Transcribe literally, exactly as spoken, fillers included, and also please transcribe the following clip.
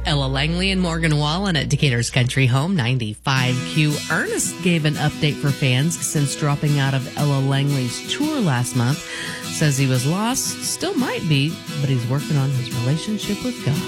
Ella Langley and Morgan Wallen at Decatur's Country Home ninety-five Q. Ernest gave an update for fans since dropping out of Ella Langley's tour last month. Says he was lost, still might be, but he's working on his relationship with God.